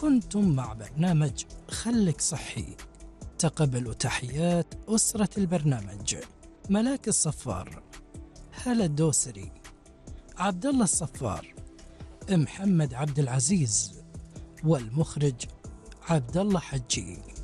كنتم مع برنامج خلك صحي. تقبلوا تحيات أسرة البرنامج: ملاك الصفار، هلا الدوسري، عبد الله الصفار، محمد عبد العزيز، والمخرج عبد الله حجي.